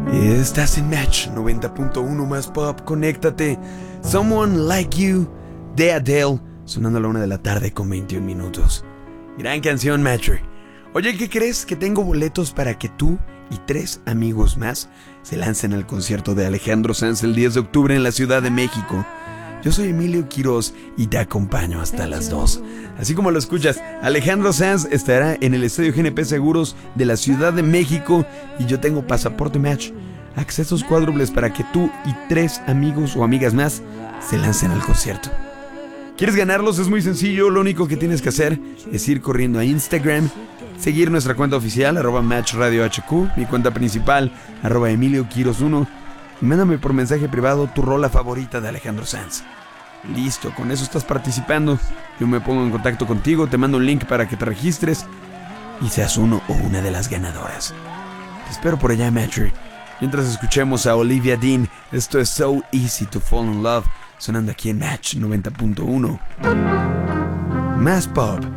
Estás en Match 90.1 más pop, conéctate. Someone Like You de Adele, sonando a la 1 de la tarde con 21 minutos. Gran canción, Matcher. Oye, ¿qué crees? Que tengo boletos para que tú y 3 amigos más se lancen al concierto de Alejandro Sanz el 10 de octubre en la Ciudad de México. Yo soy Emilio Quiroz y te acompaño hasta las 2. Así como lo escuchas, Alejandro Sanz estará en el Estadio GNP Seguros de la Ciudad de México y yo tengo pasaporte Match, accesos cuádruples para que tú y 3 amigos o amigas más se lancen al concierto. ¿Quieres ganarlos? Es muy sencillo, lo único que tienes que hacer es ir corriendo a Instagram, seguir nuestra cuenta oficial, @MatchRadioHQ, mi cuenta principal, @EmilioQuiroz1, y mándame por mensaje privado tu rola favorita de Alejandro Sanz. Listo, con eso estás participando. Yo me pongo en contacto contigo, te mando un link para que te registres y seas uno o una de las ganadoras. Te espero por allá, Matcher. Mientras escuchemos a Olivia Dean, esto es So Easy to Fall in Love, sonando aquí en Match 90.1. Más pop.